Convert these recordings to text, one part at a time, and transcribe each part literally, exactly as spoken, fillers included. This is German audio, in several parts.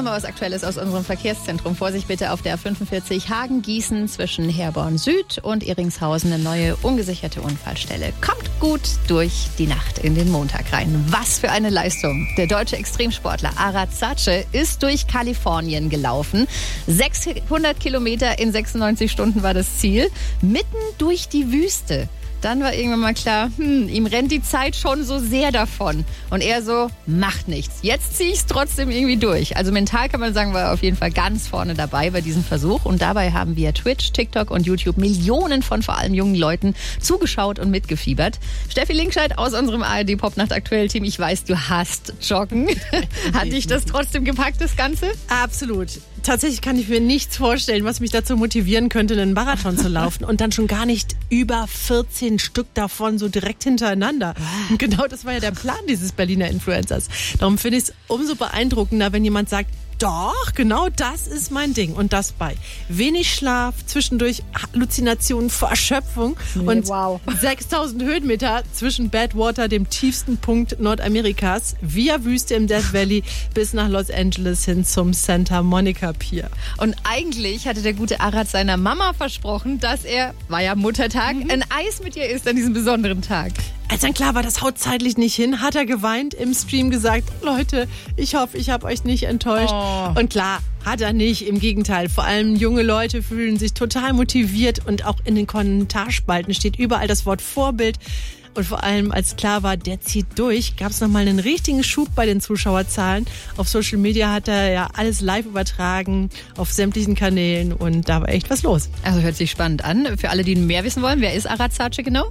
nochmal was Aktuelles aus unserem Verkehrszentrum. Vorsicht bitte auf der fünfundvierzig Hagen-Gießen zwischen Herborn Süd und Iringshausen. Eine neue ungesicherte Unfallstelle. Kommt gut durch die Nacht in den Montag rein. Was für eine Leistung. Der deutsche Extremsportler Arad Sace ist durch Kalifornien gelaufen. sechshundert Kilometer in sechsundneunzig Stunden war das Ziel. Mitten durch die Wüste. Dann war irgendwann mal klar, hm, ihm rennt die Zeit schon so sehr davon. Und er so, macht nichts. Jetzt ziehe ich es trotzdem irgendwie durch. Also mental kann man sagen, war er auf jeden Fall ganz vorne dabei bei diesem Versuch. Und dabei haben via Twitch, TikTok und YouTube Millionen von vor allem jungen Leuten zugeschaut und mitgefiebert. Steffi Linkscheid aus unserem A R D Popnacht Aktuell-Team. Ich weiß, du hast Joggen. Hat dich das trotzdem gepackt, das Ganze? Absolut. Tatsächlich kann ich mir nichts vorstellen, was mich dazu motivieren könnte, einen Marathon zu laufen. Und dann schon gar nicht über vierzehn Stück davon so direkt hintereinander. Und genau das war ja der Plan dieses Berliner Influencers. Darum finde ich es umso beeindruckender, wenn jemand sagt, doch, genau das ist mein Ding. Und das bei wenig Schlaf, zwischendurch Halluzinationen vor Erschöpfung und wow. sechstausend Höhenmeter zwischen Badwater, dem tiefsten Punkt Nordamerikas, via Wüste im Death Valley bis nach Los Angeles hin zum Santa Monica Pier. Und eigentlich hatte der gute Arad seiner Mama versprochen, dass er, war ja Muttertag, mhm. ein Eis mit ihr isst an diesem besonderen Tag. Als dann klar war, das haut zeitlich nicht hin, hat er geweint, im Stream gesagt, Leute, ich hoffe, ich habe euch nicht enttäuscht. Oh. Und klar, hat er nicht, im Gegenteil. Vor allem junge Leute fühlen sich total motiviert und auch in den Kommentarspalten steht überall das Wort Vorbild. Und vor allem, als klar war, der zieht durch, gab es nochmal einen richtigen Schub bei den Zuschauerzahlen. Auf Social Media hat er ja alles live übertragen, auf sämtlichen Kanälen und da war echt was los. Also hört sich spannend an. Für alle, die mehr wissen wollen, wer ist Arad Sace genau?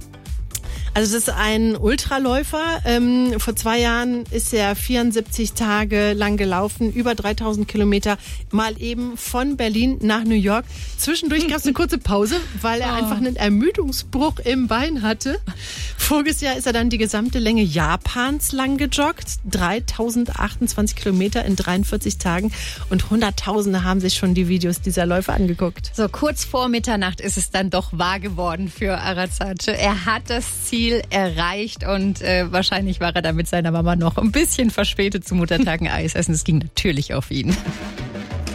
Also das ist ein Ultraläufer. Ähm, vor zwei Jahren ist er vierundsiebzig Tage lang gelaufen, über dreitausend Kilometer, mal eben von Berlin nach New York. Zwischendurch gab es eine kurze Pause, weil er oh. einfach einen Ermüdungsbruch im Bein hatte. Voriges Jahr ist er dann die gesamte Länge Japans lang gejoggt, dreitausendachtundzwanzig Kilometer in dreiundvierzig Tagen und Hunderttausende haben sich schon die Videos dieser Läufer angeguckt. So kurz vor Mitternacht ist es dann doch wahr geworden für Arad Sace. Er hat das Ziel erreicht und äh, wahrscheinlich war er da mit seiner Mama noch ein bisschen verspätet zum Muttertag ein Eis essen. Es ging natürlich auf ihn.